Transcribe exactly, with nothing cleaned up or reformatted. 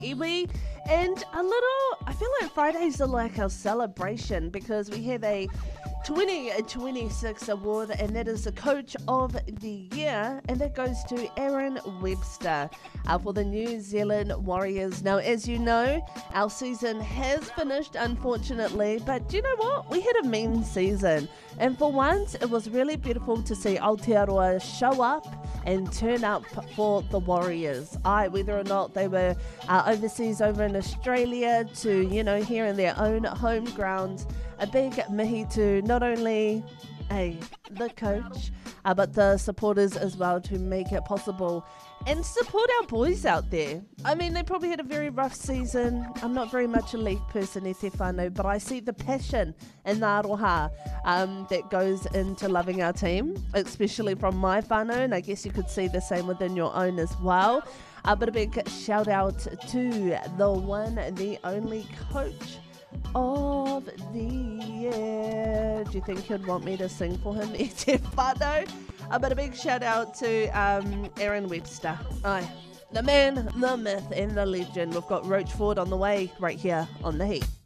iwi, and a little, I feel like Fridays are like our celebration because we have a twenty twenty-six award, and that is the Coach of the Year, and that goes to Aaron Webster uh, for the New Zealand Warriors. Now, as you know, our season has finished, unfortunately, but do you know what? We had a mean season, and for once, it was really beautiful to see Aotearoa show up and turn up for the Warriors. I, whether or not they were uh, overseas over in Australia to, you know, here in their own home ground, a big mihi to not only hey, the coach, uh, but the supporters as well to make it possible and support our boys out there. I mean, they probably had a very rough season. I'm not very much a league person, e te whānau, but I see the passion and the aroha um, that goes into loving our team, especially from my whānau, and I guess you could see the same within your own as well. Uh, but a big shout out to the one and the only coach of the year. Do you think he'd want me to sing for him? E te whānau. Uh, but a big shout out to um, Aaron Webster. Aye, the man, the myth, and the legend. We've got Roach Ford on the way right here on The Heat.